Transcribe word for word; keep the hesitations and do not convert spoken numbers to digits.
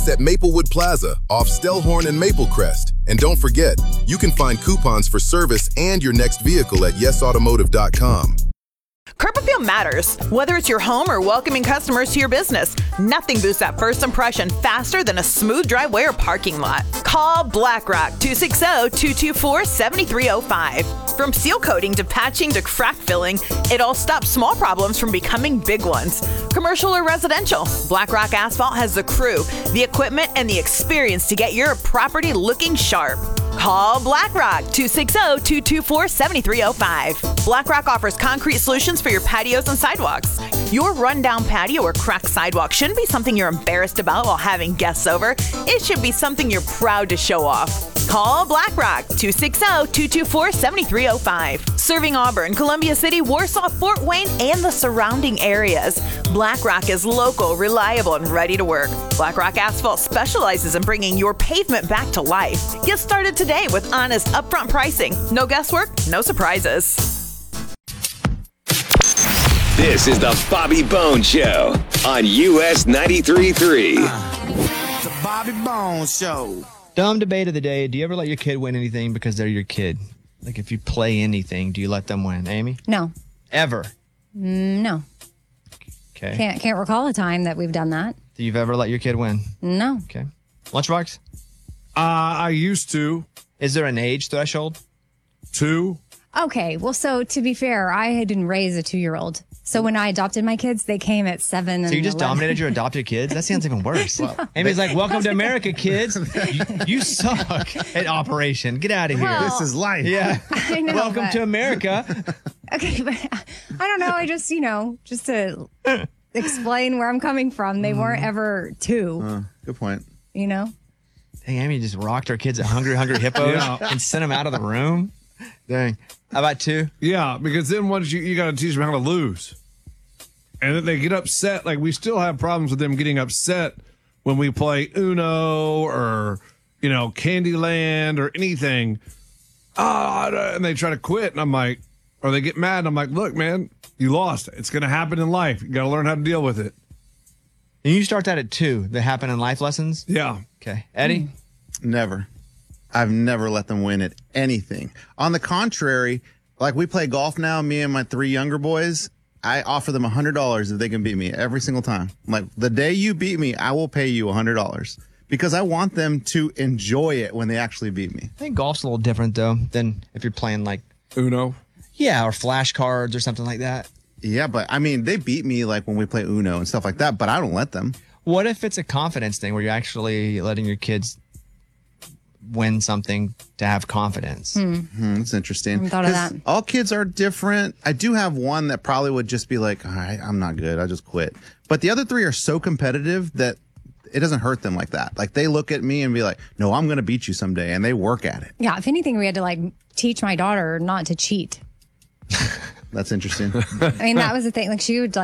at Maplewood Plaza off Stellhorn and Maplecrest. And don't forget, you can find coupons for service and your next vehicle at yes automotive dot com. Curb Appeal matters. Whether it's your home or welcoming customers to your business, nothing boosts that first impression faster than a smooth driveway or parking lot. Call BlackRock two six zero, two two four, seven three zero five. From seal coating to patching to crack filling, it all stops small problems from becoming big ones. Commercial or residential, BlackRock Asphalt has the crew, the equipment, and the experience to get your property looking sharp. Call BlackRock two six zero, two two four, seven three zero five. BlackRock offers concrete solutions for your patios and sidewalks. Your rundown patio or cracked sidewalk shouldn't be something you're embarrassed about while having guests over. It should be something you're proud to show off. Call BlackRock two six zero, two two four, seven three zero five. Serving Auburn, Columbia City, Warsaw, Fort Wayne, and the surrounding areas, BlackRock is local, reliable, and ready to work. BlackRock Asphalt specializes in bringing your pavement back to life. Get started today with honest, upfront pricing. No guesswork, no surprises. This is the Bobby Bones Show on U S ninety-three point three. Uh, the Bobby Bones Show. Dumb debate of the day. Do you ever let your kid win anything because they're your kid? Like if you play anything, do you let them win? Amy? No. Ever? Mm, no. Okay. Can't can't recall a time that we've done that. Do you've ever let your kid win? No. Okay. Lunchbox? Uh, I used to. Is there an age threshold? Two. Okay. Well, so to be fair, I didn't raise a two-year-old. So when I adopted my kids, they came at seven and So you just eleven. dominated your adopted kids? That sounds even worse. Well, Amy's like, welcome to America, kids. You, you suck at operation. Get out of here. Well, This is life. Yeah. I know, Welcome but- to America. Okay, but I don't know. I just, you know, just to explain where I'm coming from, they weren't ever two, Uh, good point. you know? Dang, Amy just rocked our kids at Hungry Hungry Hippos Yeah. and sent them out of the room. Dang. How about two? Yeah, because then once you, you got to teach them how to lose. And then they get upset. Like, we still have problems with them getting upset when we play Uno or, you know, Candyland or anything. Ah, and they try to quit. And I'm like, or they get mad. And I'm like, look, man, you lost. It's going to happen in life. You got to learn how to deal with it. And you start that at two, that happen in life lessons? Yeah. Okay. Eddie? Never. I've never let them win at anything. On the contrary, like we play golf now, me and my three younger boys, I offer them one hundred dollars if they can beat me every single time. Like, the day you beat me, I will pay you one hundred dollars because I want them to enjoy it when they actually beat me. I think golf's a little different, though, than if you're playing, like, Uno. yeah, or flashcards or something like that. Yeah, but I mean, they beat me like when we play Uno and stuff like that, but I don't let them. What if it's a confidence thing where you're actually letting your kids win something to have confidence? Hmm, that's interesting. Never thought of 'Cause that. all kids are different. I do have one that probably would just be like, all right, I'm not good. I just quit. But the other three are so competitive that it doesn't hurt them like that. Like, they look at me and be like, no, I'm going to beat you someday. And they work at it. Yeah, if anything, we had to like teach my daughter not to cheat. That's interesting. I mean, that was the thing. Like, she would like,